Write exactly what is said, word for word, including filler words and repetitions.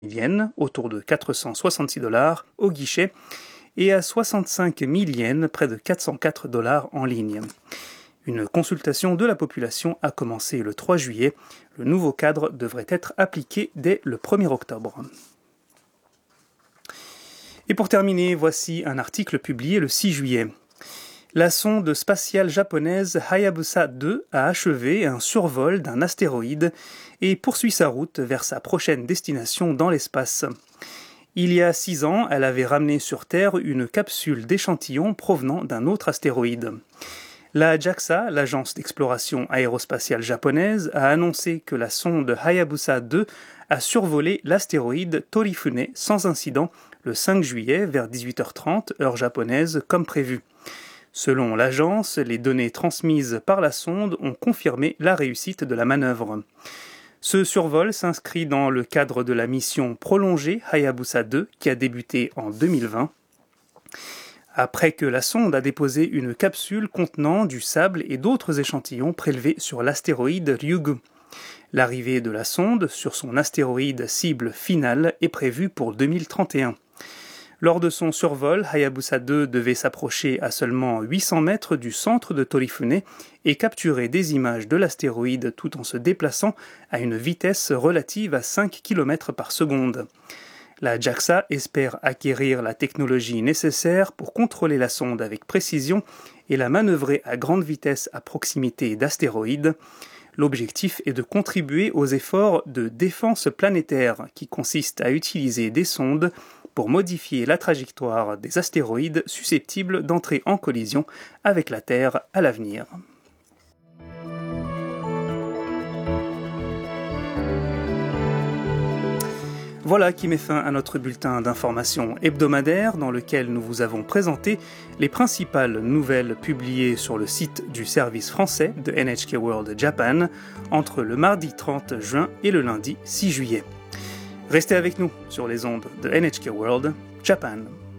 yens, autour de quatre cent soixante-six dollars, au guichet, et à soixante-cinq mille yens, près de quatre cent quatre dollars en ligne. Une consultation de la population a commencé le trois juillet. Le nouveau cadre devrait être appliqué dès le premier octobre. Et pour terminer, voici un article publié le six juillet. La sonde spatiale japonaise Hayabusa deux a achevé un survol d'un astéroïde et poursuit sa route vers sa prochaine destination dans l'espace. Il y a six ans, elle avait ramené sur Terre une capsule d'échantillons provenant d'un autre astéroïde. La JAXA, l'agence d'exploration aérospatiale japonaise, a annoncé que la sonde Hayabusa deux a survolé l'astéroïde Torifune sans incident le cinq juillet vers dix-huit heures trente, heure japonaise, comme prévu. Selon l'agence, les données transmises par la sonde ont confirmé la réussite de la manœuvre. Ce survol s'inscrit dans le cadre de la mission prolongée Hayabusa deux qui a débuté en deux mille vingt. Après que la sonde a déposé une capsule contenant du sable et d'autres échantillons prélevés sur l'astéroïde Ryugu. L'arrivée de la sonde sur son astéroïde cible final est prévue pour deux mille trente et un. Lors de son survol, Hayabusa deux devait s'approcher à seulement huit cents mètres du centre de Torifune et capturer des images de l'astéroïde tout en se déplaçant à une vitesse relative à cinq kilomètres par seconde. La JAXA espère acquérir la technologie nécessaire pour contrôler la sonde avec précision et la manœuvrer à grande vitesse à proximité d'astéroïdes. L'objectif est de contribuer aux efforts de défense planétaire qui consistent à utiliser des sondes pour modifier la trajectoire des astéroïdes susceptibles d'entrer en collision avec la Terre à l'avenir. Voilà qui met fin à notre bulletin d'information hebdomadaire dans lequel nous vous avons présenté les principales nouvelles publiées sur le site du service français de N H K World Japan entre le mardi trente juin et le lundi six juillet. Restez avec nous sur les ondes de N H K World Japan.